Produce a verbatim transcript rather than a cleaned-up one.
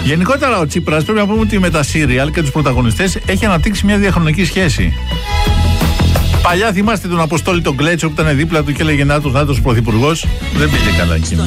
Γενικότερα ο Τσίπρας, πρέπει να πούμε ότι με τα σύριαλ και τους πρωταγωνιστές έχει αναπτύξει μια διαχρονική σχέση. Παλιά θυμάστε τον Αποστόλη τον Κλέτσο που ήταν δίπλα του και έλεγε να του, να του πρωθυπουργός. Δεν πήγε καλά εκείνο.